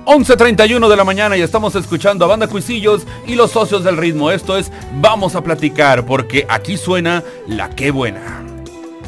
11:31 de la mañana y estamos escuchando a Banda Cuisillos y los Socios del Ritmo. Esto es Vamos a Platicar, porque aquí suena la Qué Buena.